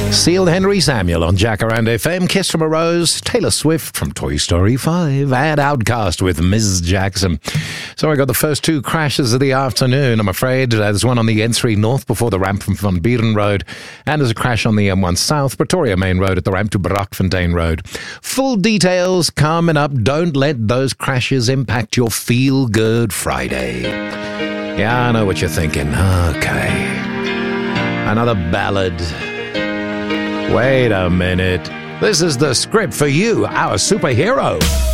Seal Henry Samuel on Jacaranda FM, Kiss from a Rose, Taylor Swift from Toy Story 5, and Outcast with Ms. Jackson. So I got the first two crashes of the afternoon, I'm afraid. There's one on the N3 North before the ramp from Van Buren Road, and there's a crash on the M1 South, Pretoria Main Road at the ramp to Braakfontein Road. Full details coming up. Don't let those crashes impact your feel-good Friday. Yeah, I know what you're thinking. Okay. Another ballad. Wait a minute. This is the script for you, our superhero.